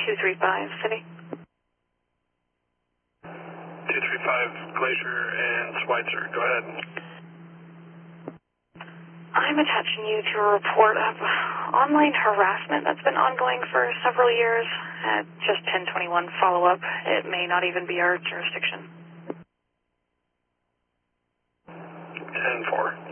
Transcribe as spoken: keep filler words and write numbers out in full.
two three five, City. two three five, Glacier and Schweitzer. Go ahead. I'm attaching you to a report of online harassment that's been ongoing for several years. At just ten twenty-one follow-up. It may not even be our jurisdiction. ten four.